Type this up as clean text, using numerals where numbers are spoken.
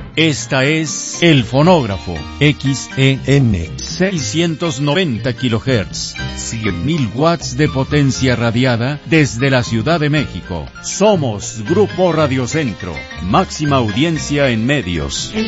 Esta es El Fonógrafo, XEM, 690 kHz, 100.000 watts de potencia radiada desde la Ciudad de México. Somos Grupo Radio Centro, máxima audiencia en medios. El